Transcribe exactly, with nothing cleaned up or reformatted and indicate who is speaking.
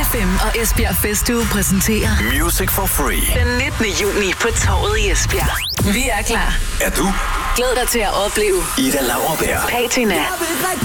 Speaker 1: F M og Esbjerg Festuge præsenterer
Speaker 2: Music for Free.
Speaker 1: Den nittende juni på Torvet i Esbjerg. Vi er klar.
Speaker 2: Er du?
Speaker 1: Glæd dig til at opleve
Speaker 2: Ida Lauerberg,
Speaker 1: Patina,